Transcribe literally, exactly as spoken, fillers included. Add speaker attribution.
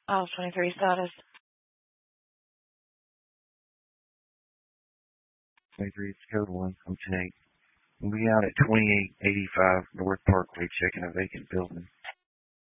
Speaker 1: Aisle twenty-three status.
Speaker 2: twenty-three, it's code one. I'm ten eight. We'll be out at twenty-eight eighty-five North Parkway checking a vacant building.